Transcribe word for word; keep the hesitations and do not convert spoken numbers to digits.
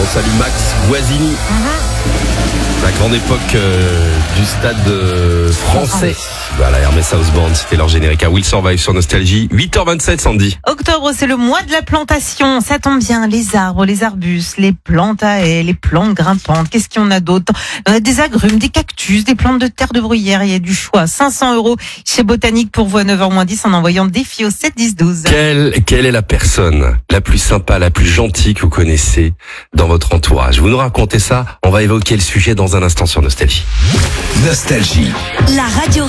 On salue Max Guazzini. La grande époque euh, du stade euh, français. Voilà, Hermès House Band, c'était leur générique à Will Survive sur Nostalgie. huit heures vingt-sept, Sandy. Octobre, c'est le mois de la plantation. Ça tombe bien, les arbres, les arbustes, les plantes à haies, les plantes grimpantes. Qu'est-ce qu'il y en a d'autre? On a des agrumes, des cactus, des plantes de terre de bruyère. Il y a du choix. cinq cents euros chez Botanique pour vous à neuf heures moins dix en envoyant défi au sept dix douze. Quelle, quelle est la personne la plus sympa, la plus gentille que vous connaissez dans votre entourage? Vous nous racontez ça. On va évoquer le sujet dans un instant sur Nostalgie. Nostalgie. La radio